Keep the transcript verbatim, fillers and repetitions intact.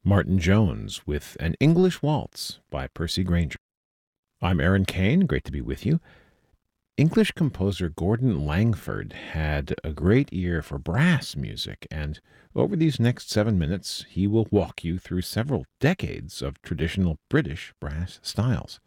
Martin Jones with An English Waltz by Percy Grainger. I'm Aaron Kane, great to be with you. English composer Gordon Langford had a great ear for brass music, and over these next seven minutes, he will walk you through several decades of traditional British brass styles.